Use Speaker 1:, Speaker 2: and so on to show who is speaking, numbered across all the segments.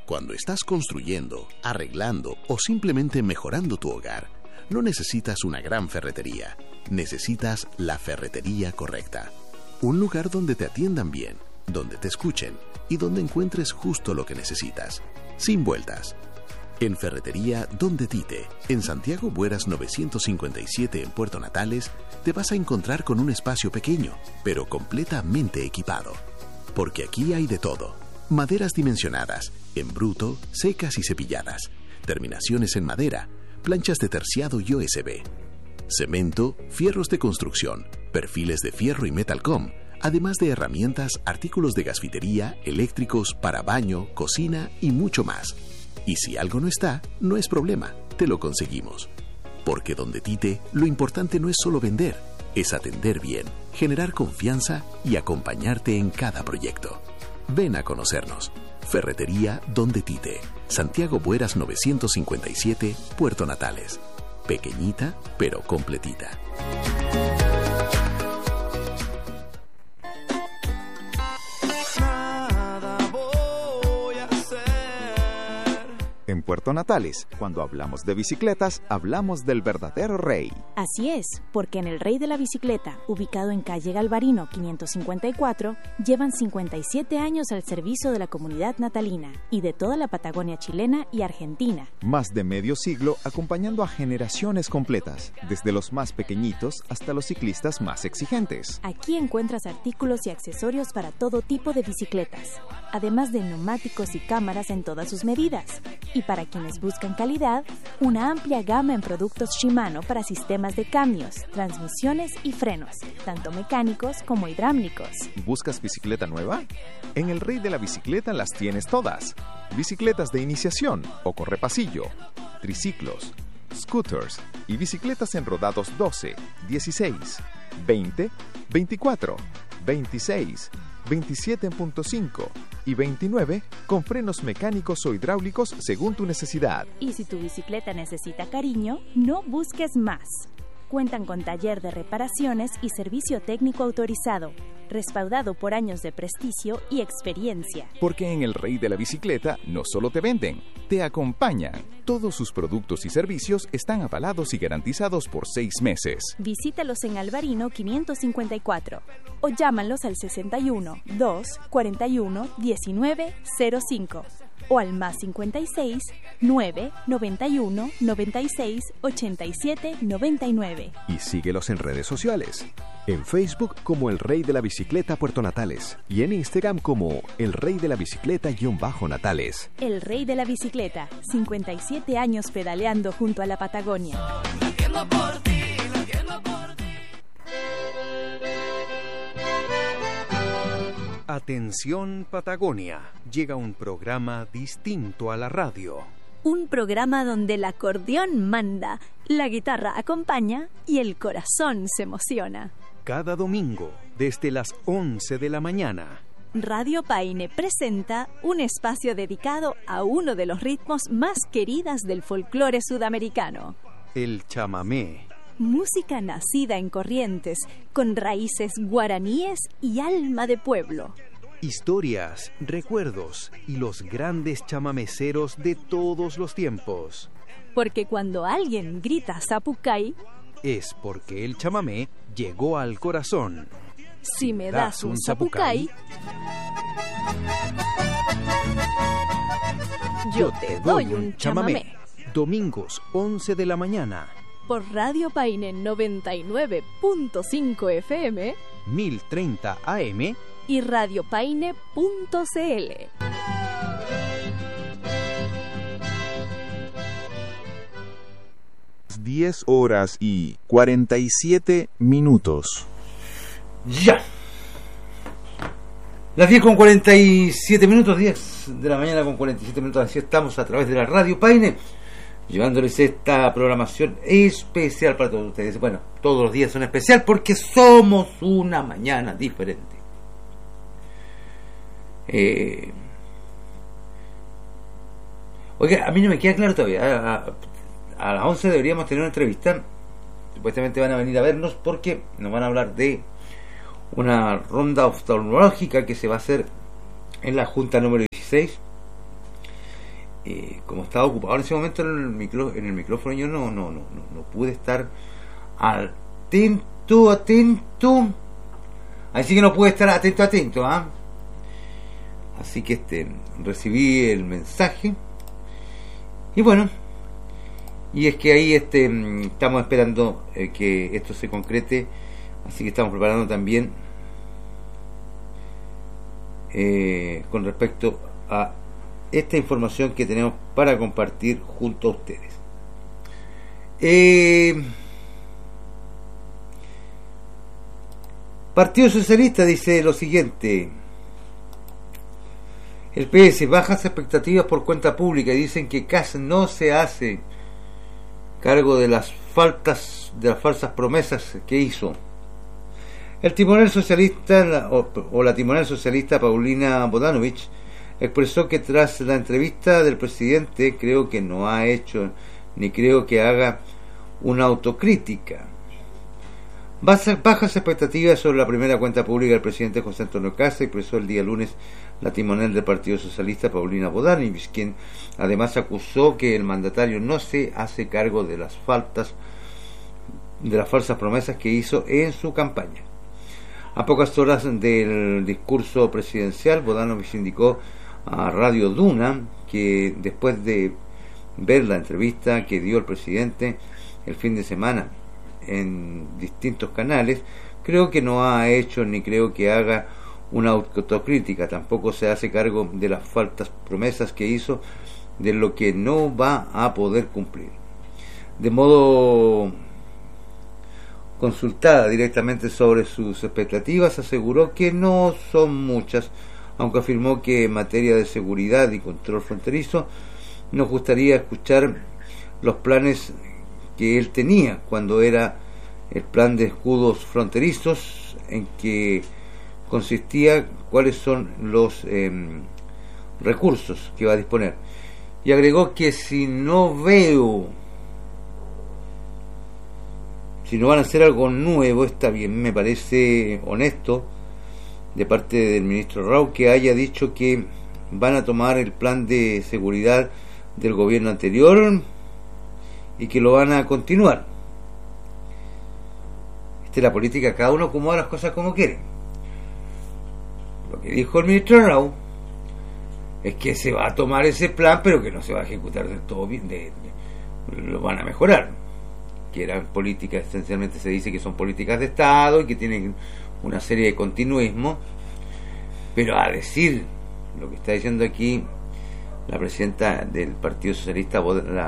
Speaker 1: Cuando estás construyendo, arreglando o simplemente mejorando tu hogar, no necesitas una gran ferretería. Necesitas la ferretería correcta. Un lugar donde te atiendan bien, donde te escuchen y donde encuentres justo lo que necesitas, sin vueltas. En Ferretería Donde Tite, en Santiago Bueras 957 en Puerto Natales, te vas a encontrar con un espacio pequeño, pero completamente equipado. Porque aquí hay de todo. Maderas dimensionadas, en bruto, secas y cepilladas, terminaciones en madera, planchas de terciado y OSB, cemento, fierros de construcción, perfiles de fierro y metalcom, además de herramientas, artículos de gasfitería, eléctricos, para baño, cocina y mucho más. Y si algo no está, no es problema, te lo conseguimos. Porque Donde Tite, lo importante no es solo vender, es atender bien, generar confianza y acompañarte en cada proyecto. Ven a conocernos. Ferretería Donde Tite, Santiago Bueras 957, Puerto Natales. Pequeñita, pero completita.
Speaker 2: En Puerto Natales, cuando hablamos de bicicletas, hablamos del verdadero rey.
Speaker 3: Así es, porque en el Rey de la Bicicleta, ubicado en calle Galvarino 554, llevan 57 años al servicio de la comunidad natalina y de toda la Patagonia chilena y argentina.
Speaker 2: Más de medio siglo acompañando a generaciones completas, desde los más pequeñitos hasta los ciclistas más exigentes.
Speaker 3: Aquí encuentras artículos y accesorios para todo tipo de bicicletas, además de neumáticos y cámaras en todas sus medidas. Y para quienes buscan calidad, una amplia gama en productos Shimano para sistemas de cambios, transmisiones y frenos, tanto mecánicos como hidráulicos.
Speaker 2: ¿Buscas bicicleta nueva? En el Rey de la Bicicleta las tienes todas. Bicicletas de iniciación o correpasillo, triciclos, scooters y bicicletas en rodados 12, 16, 20, 24, 26, 27.5 y 29 con frenos mecánicos o hidráulicos según tu necesidad.
Speaker 3: Y si tu bicicleta necesita cariño, no busques más. Cuentan con taller de reparaciones y servicio técnico autorizado, respaldado por años de prestigio y experiencia.
Speaker 2: Porque en el Rey de la Bicicleta no solo te venden, te acompañan. Todos sus productos y servicios están avalados y garantizados por 6 meses.
Speaker 3: Visítalos en Alvarino 554 o llámalos al 61 2 41 19 05 o al más 56 9 91 96 87 99.
Speaker 4: Y síguelos en redes sociales. En Facebook como El Rey de la Bicicleta Puerto Natales y en Instagram como El Rey de la Bicicleta-Natales.
Speaker 3: El Rey de la Bicicleta, 57 años pedaleando junto a la Patagonia.
Speaker 5: Atención Patagonia, llega un programa distinto a la radio.
Speaker 3: Un programa donde el acordeón manda, la guitarra acompaña y el corazón se emociona.
Speaker 5: Cada domingo, desde las 11 de la mañana.
Speaker 3: Radio Paine presenta un espacio dedicado a uno de los ritmos más queridas del folclore sudamericano.
Speaker 5: El chamamé.
Speaker 3: Música nacida en Corrientes, con raíces guaraníes y alma de pueblo.
Speaker 5: Historias, recuerdos y los grandes chamameceros de todos los tiempos.
Speaker 3: Porque cuando alguien grita Zapucay,
Speaker 5: es porque el chamamé llegó al corazón.
Speaker 3: Si me das un zapucay, yo te doy un chamamé.
Speaker 5: Domingos, 11 de la mañana.
Speaker 3: Por Radio Paine 99.5 FM,
Speaker 5: 1030 AM
Speaker 3: y radiopaine.cl.
Speaker 2: 10:47.
Speaker 6: Ya. Las 10:47, 10 de la mañana con 47 minutos, así estamos a través de la Radio Paine, llevándoles esta programación especial para todos ustedes. Bueno, todos los días son especial porque somos una mañana diferente. Oiga, a mí no me queda claro todavía. A las 11 deberíamos tener una entrevista. Supuestamente van a venir a vernos porque nos van a hablar de una ronda oftalmológica que se va a hacer en la Junta número 16. como estaba ocupado en ese momento en el micrófono, yo no pude estar atento, así que no pude estar atento, así que recibí el mensaje, y bueno, y es que ahí estamos esperando que esto se concrete, así que estamos preparando también con respecto a esta información que tenemos para compartir junto a ustedes. Partido Socialista dice lo siguiente: el PS, bajas expectativas por cuenta pública, y dicen que Kast no se hace cargo de las falsas promesas que hizo. El timonel socialista la timonel socialista Paulina Bodanovich expresó que tras la entrevista del presidente, creo que no ha hecho ni creo que haga una autocrítica. Bajas expectativas sobre la primera cuenta pública del presidente José Antonio Kast, expresó el día lunes la timonel del Partido Socialista Paulina Bodanovich, quien además acusó que el mandatario no se hace cargo de las falsas promesas que hizo en su campaña. A pocas horas del discurso presidencial, Bodanovich indicó a Radio Duna que después de ver la entrevista que dio el presidente el fin de semana en distintos canales, creo que no ha hecho ni creo que haga una autocrítica, tampoco se hace cargo de las falsas promesas que hizo, de lo que no va a poder cumplir. De modo consultada directamente sobre sus expectativas, aseguró que no son muchas, aunque afirmó que en materia de seguridad y control fronterizo nos gustaría escuchar los planes que él tenía cuando era el plan de escudos fronterizos, en que consistía cuáles son los recursos que va a disponer. Y agregó que si no van a hacer algo nuevo, está bien, me parece honesto de parte del ministro Rau que haya dicho que van a tomar el plan de seguridad del gobierno anterior y que lo van a continuar. Esta es la política, cada uno acomoda las cosas como quiere. Lo que dijo el ministro Rau es que se va a tomar ese plan, pero que no se va a ejecutar del todo bien, lo van a mejorar, que eran políticas, esencialmente se dice que son políticas de Estado y que tienen una serie de continuismo, pero a decir lo que está diciendo aquí la presidenta del Partido Socialista,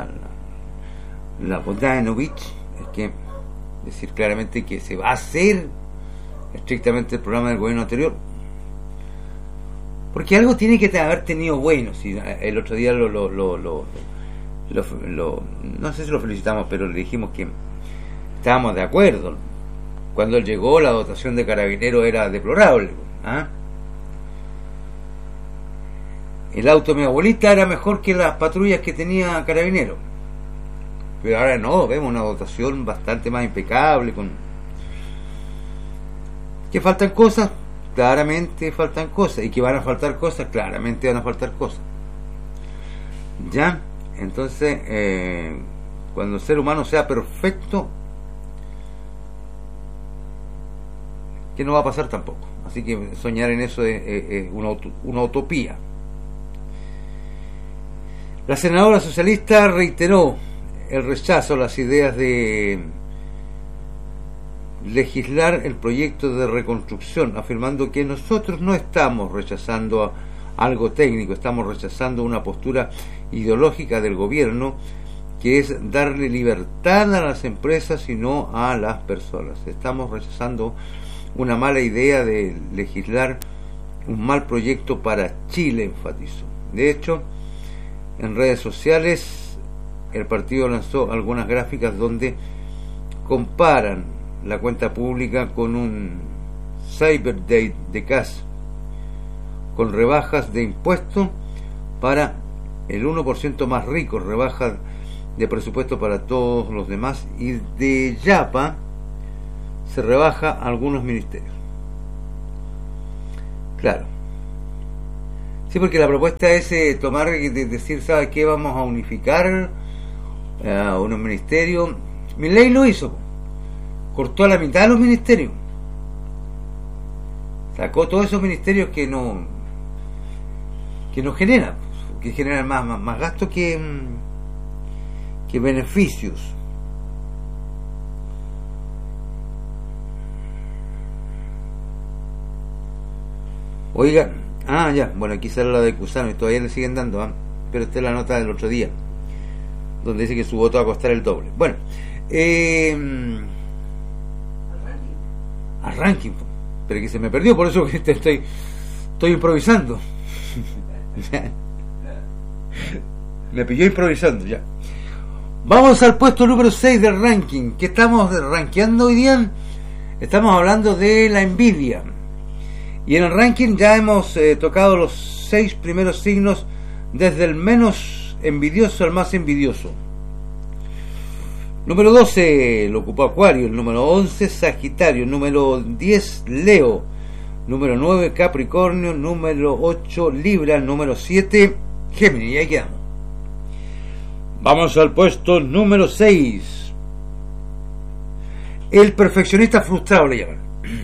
Speaker 6: la Bodanovich, es que decir claramente que se va a hacer estrictamente el programa del gobierno anterior, porque algo tiene que haber tenido bueno. Si el otro día no sé si lo felicitamos, pero le dijimos que estábamos de acuerdo. Cuando él llegó, la dotación de Carabineros era deplorable. El auto de mi abuelita era mejor que las patrullas que tenía Carabineros, pero ahora no, vemos una dotación bastante más impecable. ¿Que faltan cosas? Claramente faltan cosas. ¿Y que van a faltar cosas? Claramente van a faltar cosas. ¿Ya? Entonces, cuando el ser humano sea perfecto, que no va a pasar tampoco. Así que soñar en eso es una utopía. La senadora socialista reiteró el rechazo a las ideas de legislar el proyecto de reconstrucción, afirmando que nosotros no estamos rechazando algo técnico, estamos rechazando una postura ideológica del gobierno, que es darle libertad a las empresas y no a las personas. Estamos rechazando una mala idea de legislar un mal proyecto para Chile, enfatizó. De hecho, en redes sociales el partido lanzó algunas gráficas donde comparan la cuenta pública con un Cyber Day de Kast, con rebajas de impuestos para el 1% más rico, rebajas de presupuesto para todos los demás, y de Yapa se rebaja algunos ministerios. Claro, Sí, porque la propuesta es tomar y decir, ¿sabes qué? Vamos a unificar unos ministerios. Milei lo hizo, cortó a la mitad de los ministerios, sacó todos esos ministerios que no generan, que generan más gastos que beneficios. Oiga, ya, bueno, aquí sale la de Cusano y todavía le siguen dando, pero esta es la nota del otro día, donde dice que su voto va a costar el doble. Bueno, al ranking, pero que se me perdió, por eso que estoy improvisando. Me pilló improvisando ya. Vamos al puesto número 6 del ranking. ¿Qué estamos rankeando hoy día? Estamos hablando de la envidia. Y en el ranking ya hemos tocado los 6 primeros signos, desde el menos envidioso al más envidioso. Número 12 lo ocupó Acuario, el número 11 Sagitario, número 10 Leo, número 9 Capricornio, número 8 Libra, número 7 Géminis. Y ahí quedamos. Vamos al puesto número 6. El perfeccionista frustrado le llaman.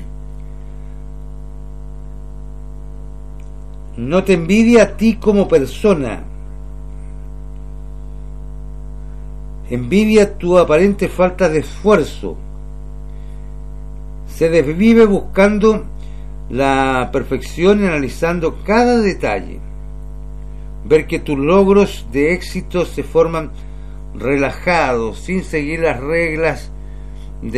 Speaker 6: No te envidia a ti como persona, envidia tu aparente falta de esfuerzo, se desvive buscando la perfección y analizando cada detalle, ver que tus logros de éxito se forman relajados, sin seguir las reglas de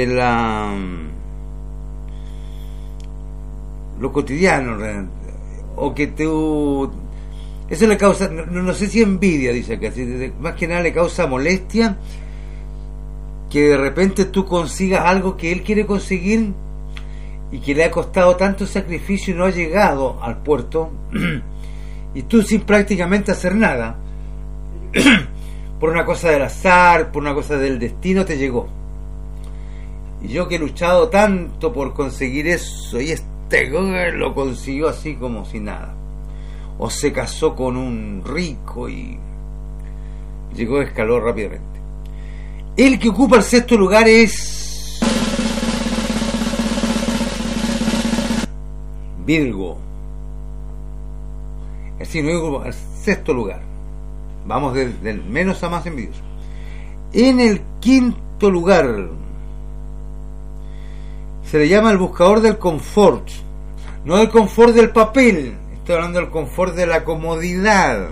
Speaker 6: lo cotidiano, o que eso le causa, no sé si envidia, dice acá, más que nada le causa molestia que de repente tú consigas algo que él quiere conseguir y que le ha costado tanto sacrificio y no ha llegado al puerto, y tú sin prácticamente hacer nada, por una cosa del azar, por una cosa del destino, te llegó. Y yo que he luchado tanto por conseguir eso, y lo consiguió así como si nada, o se casó con un rico y llegó, escaló rápidamente. El que ocupa el sexto lugar es Virgo, el signo Virgo, el sexto lugar. Vamos desde el menos a más envidioso. En el quinto lugar se le llama el buscador del confort, no del confort del papel, estoy hablando del confort de la comodidad.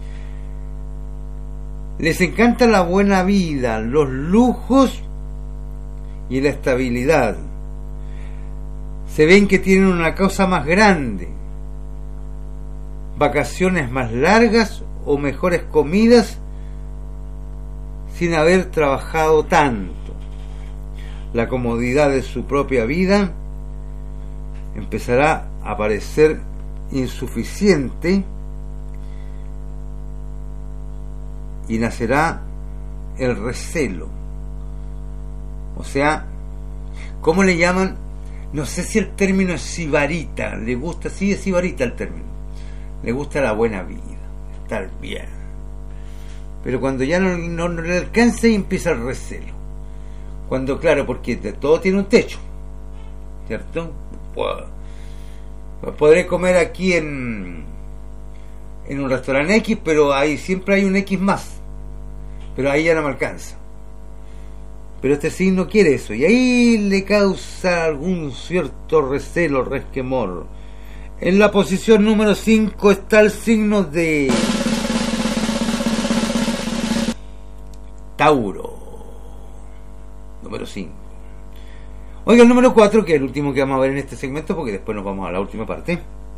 Speaker 6: Les encanta la buena vida, los lujos y la estabilidad. Se ven que tienen una causa más grande, vacaciones más largas o mejores comidas sin haber trabajado tanto. La comodidad de su propia vida empezará a parecer insuficiente y nacerá el recelo. O sea, ¿cómo le llaman? No sé si el término es sibarita. Le gusta, sí, es sibarita el término. Le gusta la buena vida, estar bien. Pero cuando ya no le alcanza y empieza el recelo. Cuando, claro, porque todo tiene un techo, ¿cierto? Podré comer aquí en un restaurante X, pero ahí siempre hay un X más, pero ahí ya no me alcanza. Pero este signo quiere eso, y ahí le causa algún cierto recelo, resquemor. En la posición número 5 está el signo de Tauro, número 5. Oiga, el número 4, que es el último que vamos a ver en este segmento, porque después nos vamos a la última parte,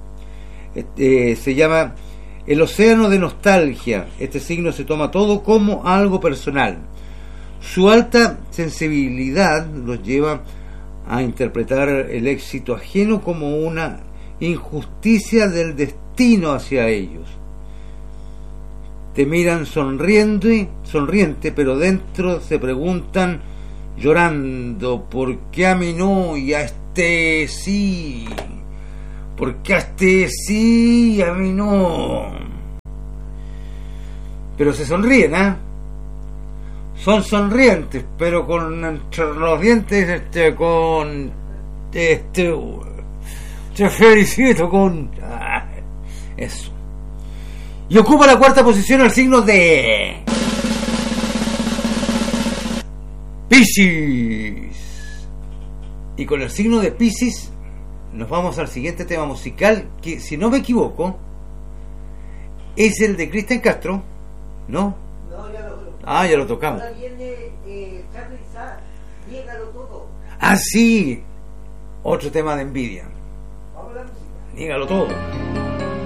Speaker 6: se llama el océano de nostalgia. Este signo se toma todo como algo personal. Su alta sensibilidad los lleva a interpretar el éxito ajeno como una injusticia del destino hacia ellos. Te miran sonriente, pero dentro se preguntan llorando, ¿por qué a mí no y a este sí? Porque a este sí, a mí no. Pero se sonríen, ¿eh? Son sonrientes, pero con entre los dientes, te felicito con eso. Y ocupa la cuarta posición el signo de Piscis. Y con el signo de Piscis nos vamos al siguiente tema musical, que si no me equivoco es el de Cristian Castro, ¿no?
Speaker 7: No, ya lo
Speaker 6: ya lo tocamos.
Speaker 7: Ahora viene Charly Sa, Niégalo Todo.
Speaker 6: Ah, sí, otro tema de envidia.
Speaker 7: Vamos a la música.
Speaker 6: Niégalo todo.